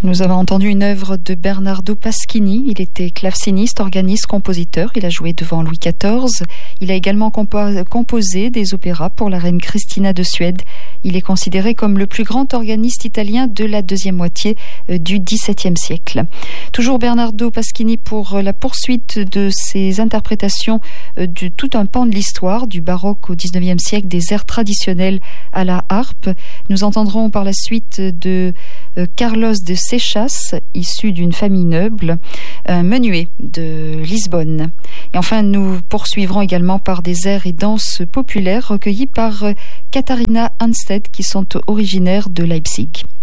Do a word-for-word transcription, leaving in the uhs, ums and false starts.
Nous avons entendu une œuvre de Bernardo Pasquini. Il était claveciniste, organiste, compositeur. Il a joué devant Louis quatorze. Il a également compo- composé des opéras pour la reine Christina de Suède. Il est considéré comme le plus grand organiste italien de la deuxième moitié du dix-septième siècle. Toujours Bernardo Pasquini pour la poursuite de ses interprétations de tout un pan de l'histoire, du baroque au dix-neuvième siècle, des airs traditionnels à la harpe. Nous entendrons par la suite de Carlos de Seixas, issu d'une famille noble, un menuet de Lisbonne. Et enfin, nous poursuivrons également par des airs et danses populaires recueillis par Katharina Hanstedt, qui sont originaires de Leipzig.